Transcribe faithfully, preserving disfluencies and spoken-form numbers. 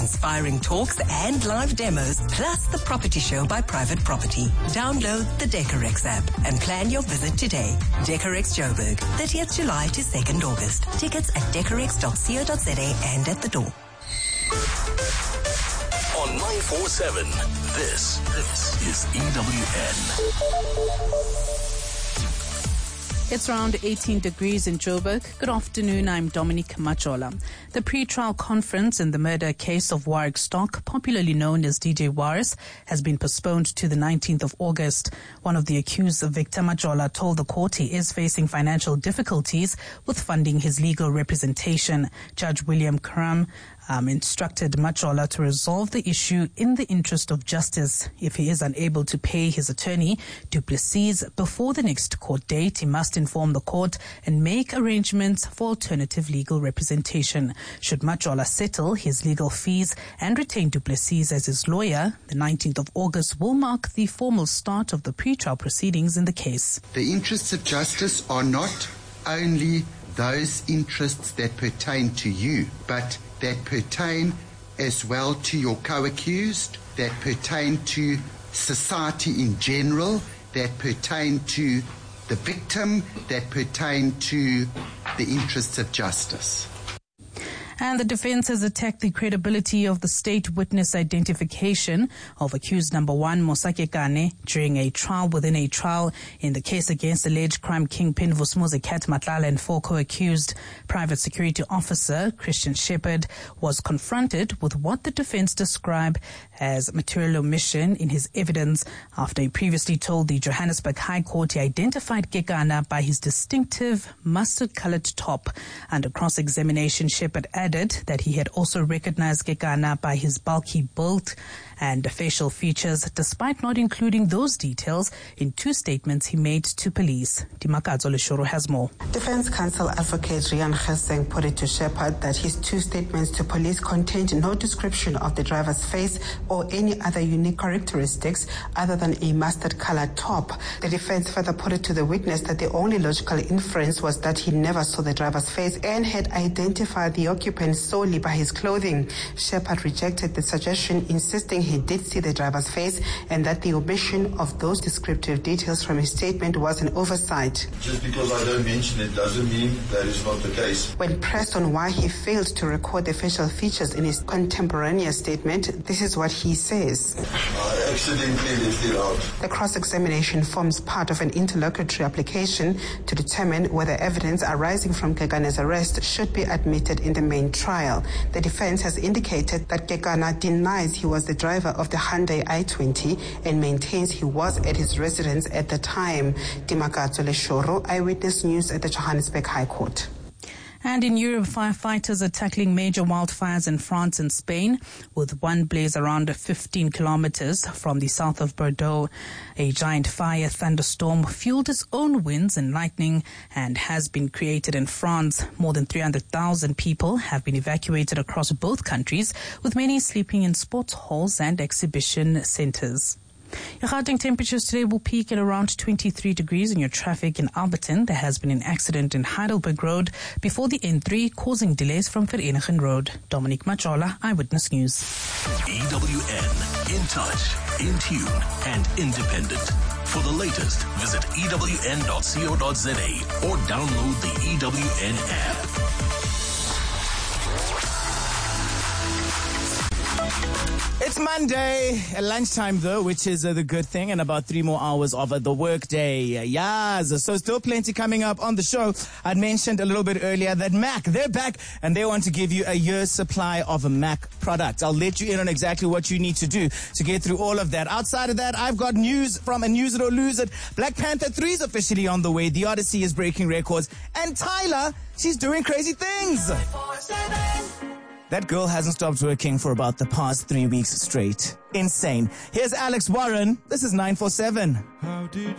inspiring talks and live demos, plus the property show by Private Property. Download the Decorex app and plan your visit today. Decorex Joburg, thirtieth July to second August. Tickets at decorex dot co dot za and at the door. On nine four seven, this, this is E W N. It's around eighteen degrees in Joburg. Good afternoon, I'm Dominic Machola. The pre-trial conference in the murder case of Warwick Stock, popularly known as D J Waris, has been postponed to the nineteenth of August. One of the accused, Victor Machola, told the court he is facing financial difficulties with funding his legal representation. Judge William Karam Um, instructed Machola to resolve the issue in the interest of justice. If he is unable to pay his attorney, du Plessis, before the next court date, he must inform the court and make arrangements for alternative legal representation. Should Machola settle his legal fees and retain du Plessis as his lawyer, the nineteenth of August will mark the formal start of the pre-trial proceedings in the case. The interests of justice are not only those interests that pertain to you, but that pertain as well to your co-accused, that pertain to society in general, that pertain to the victim, that pertain to the interests of justice. And the defense has attacked the credibility of the state witness identification of accused number one, Mosake Kane, during a trial within a trial in the case against alleged crime kingpin Vusumuzi Cat Matlala and four co-accused. Private security officer Christian Shepherd was confronted with what the defense described as material omission in his evidence after he previously told the Johannesburg High Court he identified Kekana by his distinctive mustard-colored top. Under cross-examination, Shepherd added that he had also recognized Kekana by his bulky build and facial features, despite not including those details in two statements he made to police. Dimakadzo Leshoro has more. Defense counsel advocate Rian Geseng put it to Shepherd that his two statements to police contained no description of the driver's face or any other unique characteristics other than a mustard-colored top. The defense further put it to the witness that the only logical inference was that he never saw the driver's face and had identified the occupant solely by his clothing. Shepherd rejected the suggestion, insisting he did see the driver's face and that the omission of those descriptive details from his statement was an oversight. Just because I don't mention it doesn't mean that is not the case. When pressed on why he failed to record the facial features in his contemporaneous statement, this is what he says. I accidentally left it out. The cross-examination forms part of an interlocutory application to determine whether evidence arising from Kekana's arrest should be admitted in the main trial. The defense has indicated that Kekana denies he was the driver of the Hyundai i twenty and maintains he was at his residence at the time. Dimakadzo Leshoro, Eyewitness News at the Johannesburg High Court. And in Europe, firefighters are tackling major wildfires in France and Spain, with one blaze around fifteen kilometers from the south of Bordeaux. A giant fire thunderstorm fueled its own winds and lightning and has been created in France. More than three hundred thousand people have been evacuated across both countries, with many sleeping in sports halls and exhibition centers. Your Gauteng temperatures today will peak at around twenty-three degrees in your traffic in Alberton. There has been an accident in Heidelberg Road before the N three, causing delays from Verenigen Road. Dominic Machola, Eyewitness News. E W N, in touch, in tune, and independent. For the latest, visit E W N dot co dot za or download the E W N app. It's Monday, uh, lunchtime though, which is uh, the good thing, and about three more hours of uh, the work day. Yes, so still plenty coming up on the show. I'd mentioned a little bit earlier that Mac, they're back and they want to give you a year's supply of a Mac products. I'll let you in on exactly what you need to do to get through all of that. Outside of that, I've got news from a News It or Lose It. Black Panther three is officially on the way. The Odyssey is breaking records. And Tyler, she's doing crazy things. That girl hasn't stopped working for about the past three weeks straight. Insane. Here's Alex Warren. This is nine four seven. How did